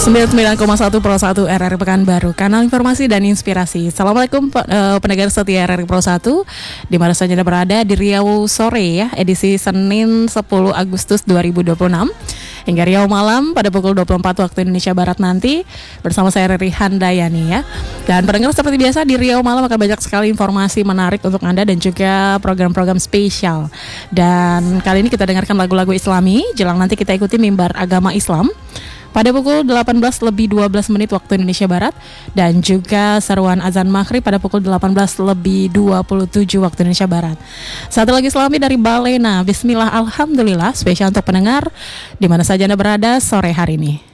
99,1 Pro 1 RRI Pekanbaru, kanal informasi dan inspirasi. Assalamualaikum pendengar setia RRI Pro 1, di mana saja Anda berada di Riau sore ya, edisi Senin 10 Agustus 2026 hingga Riau malam pada pukul 24 waktu Indonesia Barat nanti bersama saya Riri Handayani ya. Dan pendengar, seperti biasa di Riau malam akan banyak sekali informasi menarik untuk Anda dan juga program-program spesial. Dan kali ini kita dengarkan lagu-lagu Islami, jelang nanti kita ikuti mimbar agama Islam pada pukul 18:12 waktu Indonesia Barat, dan juga seruan azan maghrib pada pukul 18:27 waktu Indonesia Barat. Satu lagi Islami dari Balena, Bismillah Alhamdulillah, spesial untuk pendengar di mana saja Anda berada sore hari ini.